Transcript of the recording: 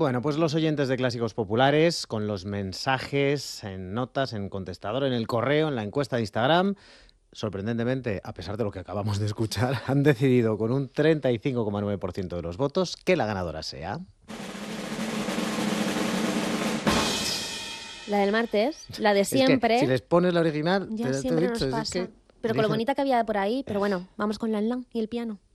Bueno, pues los oyentes de Clásicos Populares, con los mensajes en notas, en contestador, en el correo, en la encuesta de Instagram, sorprendentemente, a pesar de lo que acabamos de escuchar, han decidido con un 35,9% de los votos que la ganadora sea... La del martes, la de siempre. Es que si les pones la original, ya te he siempre dicho, nos es pasa. que Pero con lo eligen- bonita que había por ahí. Pero bueno, vamos con la y el piano.